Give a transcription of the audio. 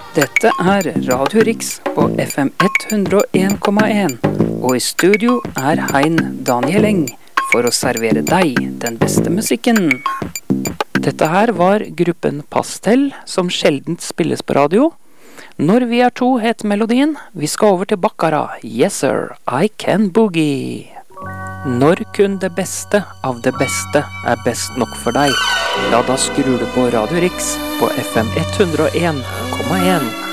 Dette er Radio Riks på FM 101,1, og i studio er Hein Daniel Eng for å servere deg den beste musikken. Dette her var gruppen Pastell, som sjeldent spilles på radio. Når vi er to het melodien, vi skal over til Baccara, Yes Sir, I Can Boogie. Når kun det beste av det beste er best nok for deg, ja da skrur du på Radio Riks på FM 101,1.